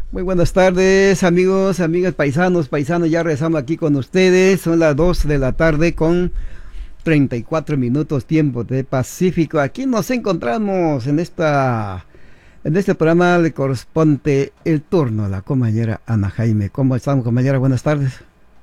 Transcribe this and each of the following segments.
Muy buenas tardes, amigos, amigas, paisanos, ya regresamos aquí con ustedes. Son las 2 de la tarde con 34 minutos tiempo de Pacífico. Aquí nos encontramos en este programa le corresponde el turno a la compañera Ana Jaime. ¿Cómo estamos, compañera? Buenas tardes.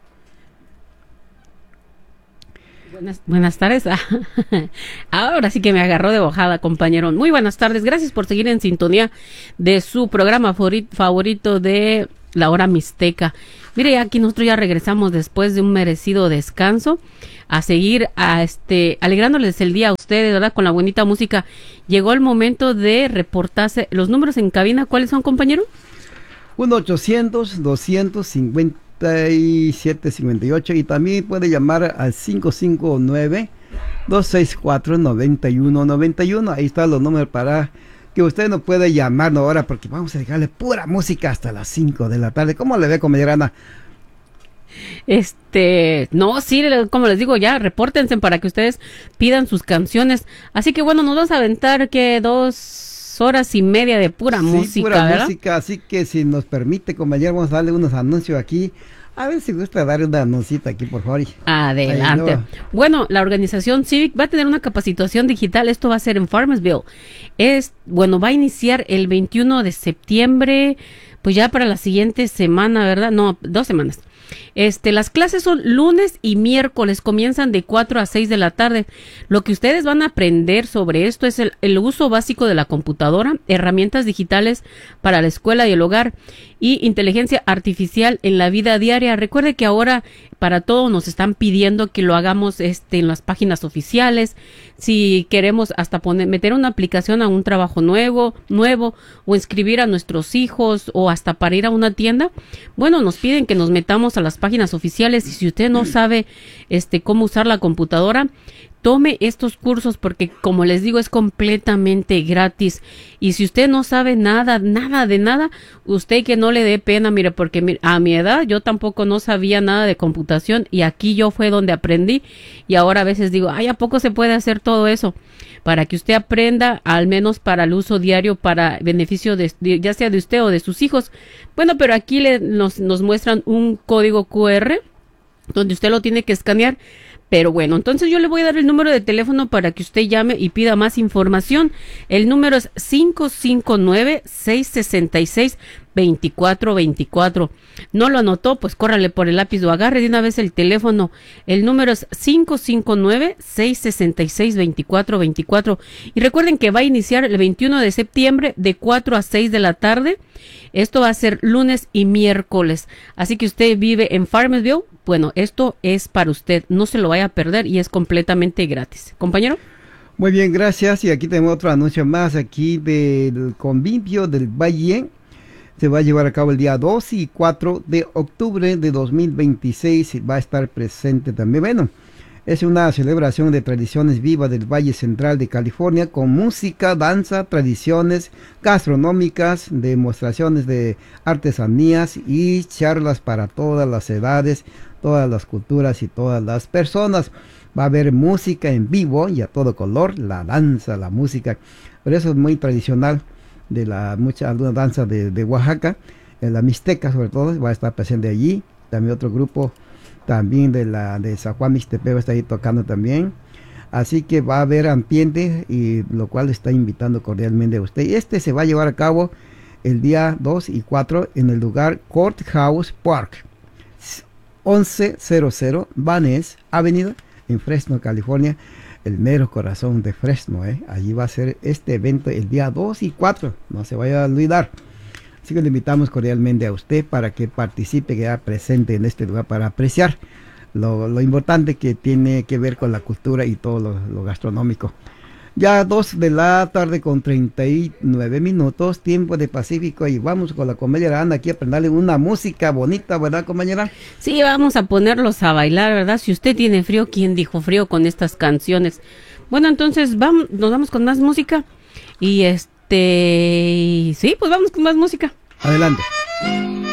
Buenas tardes. Ahora sí que me agarró de bojada, compañero. Muy buenas tardes. Gracias por seguir en sintonía de su programa favorito de La Hora Mixteca. Mire, aquí nosotros ya regresamos después de un merecido descanso a seguir alegrándoles el día a ustedes, ¿verdad? Con la bonita música. Llegó el momento de reportarse. Los números en cabina, ¿cuáles son, compañero? 1-800-257-58 y también puede llamar al 559-264-9191. Ahí están los números para que usted nos pueda llamarnos ahora, porque vamos a dejarle pura música hasta las 5 de la tarde. ¿Cómo le ve, compañera Ana? No, sí, como les digo, ya, repórtense para que ustedes pidan sus canciones. Así que bueno, nos vamos a aventar que 2 horas y media de pura música, pura ¿verdad? música, así que si nos permite, compañero, vamos a darle unos anuncios aquí. A ver si gusta dar una anuncita aquí, por favor. Adelante. Ahí, no. Bueno, la organización Civic va a tener una capacitación digital. Esto va a ser en Farmersville. Va a iniciar el 21 de septiembre, pues ya para la siguiente semana, ¿verdad? No, 2 semanas. Las clases son lunes y miércoles, comienzan de 4 a 6 de la tarde. Lo que ustedes van a aprender sobre esto es el uso básico de la computadora, herramientas digitales para la escuela y el hogar y inteligencia artificial en la vida diaria. Recuerde que ahora para todo nos están pidiendo que lo hagamos en las páginas oficiales. Si queremos hasta meter una aplicación a un trabajo nuevo o inscribir a nuestros hijos o hasta para ir a una tienda, bueno, nos piden que nos metamos a las páginas oficiales y si usted no sabe cómo usar la computadora, tome estos cursos porque, como les digo, es completamente gratis. Y si usted no sabe nada de nada, usted que no le dé pena, mire, porque a mi edad yo tampoco no sabía nada de computación y aquí yo fue donde aprendí y ahora a veces digo, ay, ¿a poco se puede hacer todo eso? Para que usted aprenda, al menos para el uso diario, para beneficio ya sea de usted o de sus hijos. Bueno, pero aquí nos muestran un código QR donde usted lo tiene que escanear. Pero bueno, entonces yo le voy a dar el número de teléfono para que usted llame y pida más información. El número es 559-666-2424. No lo anotó, pues córrale por el lápiz o agarre de una vez el teléfono. El número es 559-666-2424. Y recuerden que va a iniciar el 21 de septiembre de 4 a 6 de la tarde. Esto va a ser lunes y miércoles. Así que usted vive en Farmersville. Bueno, esto es para usted. No se lo vaya a perder y es completamente gratis. Compañero. Muy bien, gracias. Y aquí tenemos otro anuncio más aquí del Convivio del Valle. Se va a llevar a cabo el día 2 y 4 de octubre de 2026. Va a estar presente también. Bueno, es una celebración de tradiciones vivas del Valle Central de California con música, danza, tradiciones gastronómicas, demostraciones de artesanías y charlas para todas las edades, todas las culturas y todas las personas. Va a haber música en vivo y a todo color, la danza, la música. Pero eso es muy tradicional de alguna danza de Oaxaca, la Mixteca sobre todo, va a estar presente allí. También otro grupo también de San Juan Mixtepec está ahí tocando también. Así que va a haber ambiente y lo cual está invitando cordialmente a usted. Y se va a llevar a cabo el día 2 y 4 en el lugar Courthouse Park, 1100 Van Ness Avenida en Fresno, California, el mero corazón de Fresno. Allí va a ser este evento el día 2 y 4, no se vaya a olvidar. Así que le invitamos cordialmente a usted para que participe, que sea presente en este lugar para apreciar lo importante que tiene que ver con la cultura y todo lo gastronómico. Ya 2 de la tarde con 39 minutos, tiempo de Pacífico, y vamos con la compañera Ana aquí a aprenderle una música bonita, ¿verdad, compañera? Sí, vamos a ponerlos a bailar, ¿verdad? Si usted tiene frío, ¿quién dijo frío con estas canciones? Bueno, entonces nos vamos con más música y sí, pues vamos con más música. Adelante.